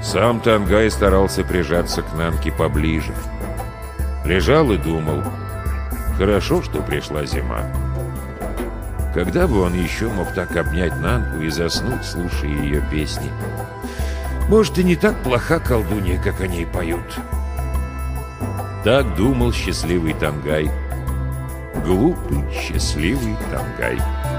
Сам Тангай старался прижаться к Нанке поближе. Лежал и думал: хорошо, что пришла зима. Когда бы он еще мог так обнять Нанку и заснуть, слушая ее песни? Может, и не так плоха колдунья, как о ней поют. Так думал счастливый Тангай. Глупый, счастливый Тангай.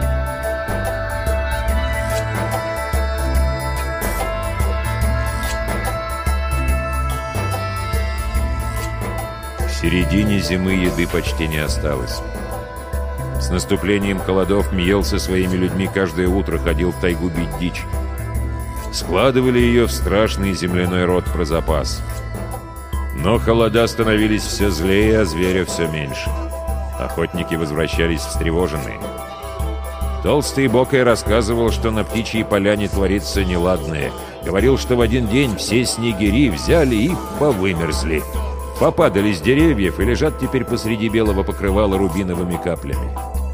К середине зимы еды почти не осталось. С наступлением холодов Мьел со своими людьми каждое утро ходил в тайгу бить дичь. Складывали ее в страшный земляной рот про запас. Но холода становились все злее, а зверя все меньше. Охотники возвращались встревоженные. Толстый Бокай рассказывал, что на птичьей поляне творится неладное. Говорил, что в один день все снегири взяли и повымерзли. Попадали с деревьев и лежат теперь посреди белого покрывала рубиновыми каплями.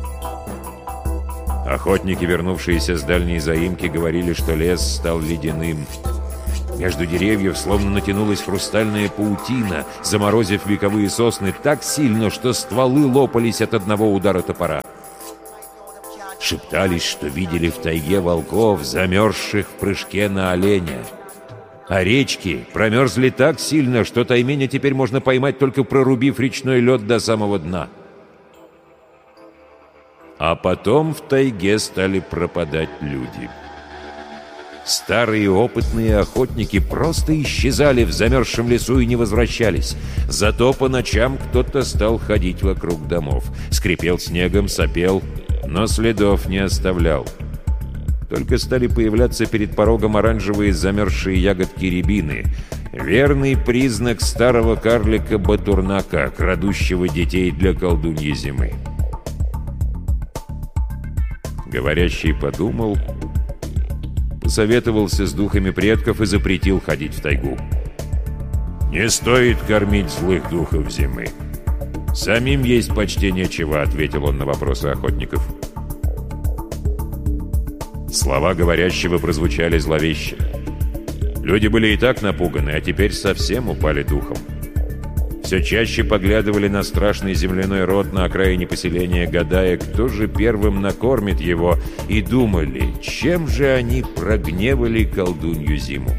Охотники, вернувшиеся с дальней заимки, говорили, что лес стал ледяным. Между деревьев словно натянулась хрустальная паутина, заморозив вековые сосны так сильно, что стволы лопались от одного удара топора. Шептались, что видели в тайге волков, замерзших в прыжке на оленя. А речки промерзли так сильно, что тайменя теперь можно поймать, только прорубив речной лед до самого дна. А потом в тайге стали пропадать люди. Старые опытные охотники просто исчезали в замерзшем лесу и не возвращались. Зато по ночам кто-то стал ходить вокруг домов. Скрипел снегом, сопел, но следов не оставлял. Только стали появляться перед порогом оранжевые замерзшие ягодки рябины. Верный признак старого карлика-батурнака, крадущего детей для колдуньи зимы. Говорящий подумал, посоветовался с духами предков и запретил ходить в тайгу. «Не стоит кормить злых духов зимы. Самим есть почти нечего», — ответил он на вопросы охотников. Слова говорящего прозвучали зловеще. Люди были и так напуганы, а теперь совсем упали духом. Все чаще поглядывали на страшный земляной рот на окраине поселения, гадая, кто же первым накормит его, и думали, чем же они прогневали колдунью зиму.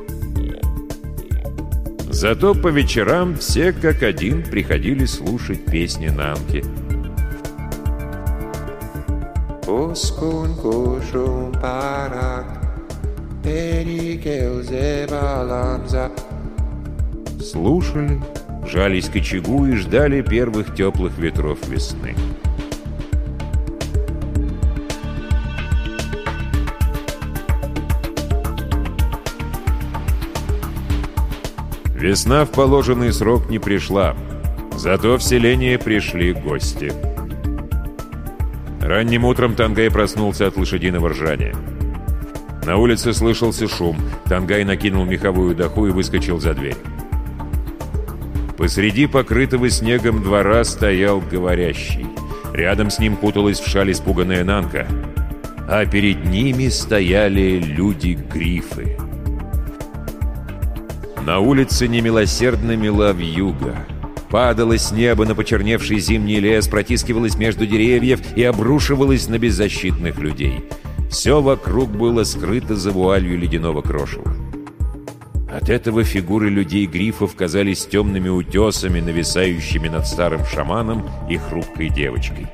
Зато по вечерам все как один приходили слушать песни Нанки. Слушали, жались к очагу и ждали первых теплых ветров весны. Весна в положенный срок не пришла, зато в селение пришли гости. Ранним утром Тангай проснулся от лошадиного ржания. На улице слышался шум. Тангай накинул меховую даху и выскочил за дверь. Посреди покрытого снегом двора стоял говорящий. Рядом с ним куталась в шаль испуганная Нанка. А перед ними стояли люди-грифы. На улице немилосердно мела вьюга. Падала с неба на почерневший зимний лес, протискивалась между деревьев и обрушивалась на беззащитных людей. Все вокруг было скрыто за вуалью ледяного крошева. От этого фигуры людей-грифов казались темными утесами, нависающими над старым шаманом и хрупкой девочкой.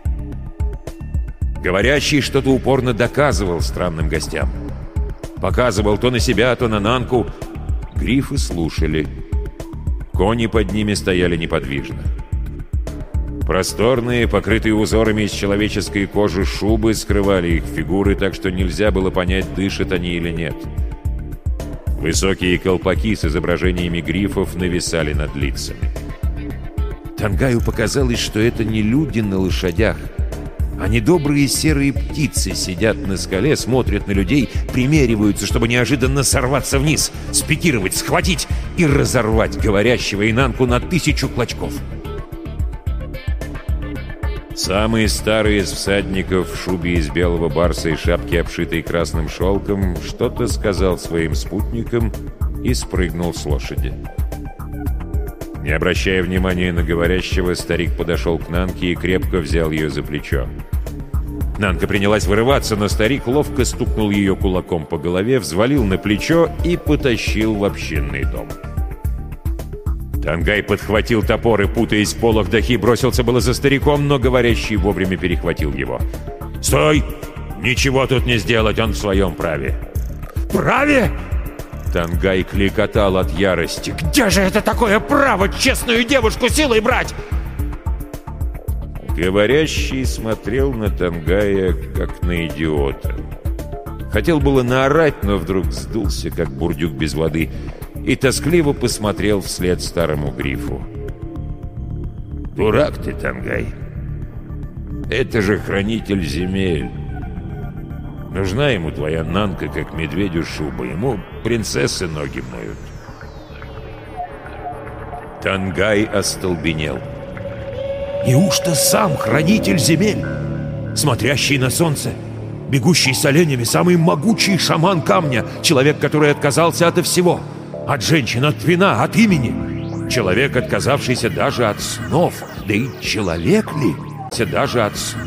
Говорящий что-то упорно доказывал странным гостям. Показывал то на себя, то на Нанку. Грифы слушали. Кони под ними стояли неподвижно. Просторные, покрытые узорами из человеческой кожи шубы скрывали их фигуры, так что нельзя было понять, дышат они или нет. Высокие колпаки с изображениями грифов нависали над лицами. Тангаю показалось, что это не люди на лошадях, а недобрые серые птицы сидят на скале, смотрят на людей, примериваются, чтобы неожиданно сорваться вниз, спикировать, схватить и разорвать говорящего и Нанку на 1000 клочков. Самый старый из всадников в шубе из белого барса и шапке, обшитой красным шелком, что-то сказал своим спутникам, и спрыгнул с лошади. Не обращая внимания на говорящего, старик подошел к Нанке и крепко взял ее за плечо. Нанка принялась вырываться, но старик ловко стукнул ее кулаком по голове, взвалил на плечо и потащил в общинный дом. Тангай подхватил топор и, путаясь в полах дахи, бросился было за стариком, но говорящий вовремя перехватил его. «Стой! Ничего тут не сделать, он в своем праве!» «Праве?» Тангай кликотал от ярости. «Где же это такое право честную девушку силой брать?» Говорящий смотрел на Тангая, как на идиота. Хотел было наорать, но вдруг сдулся, как бурдюк без воды, и тоскливо посмотрел вслед старому грифу. «Дурак ты, Тангай! Это же хранитель земель! Нужна ему твоя Нанка, как медведю шуба, ему принцессы ноги моют!» Тангай остолбенел. «Неужто сам хранитель земель, смотрящий на солнце, бегущий с оленями, самый могучий шаман камня, человек, который отказался ото всего, от женщин, от вина, от имени, человек, отказавшийся даже от снов, да и человек ли, даже от снов?»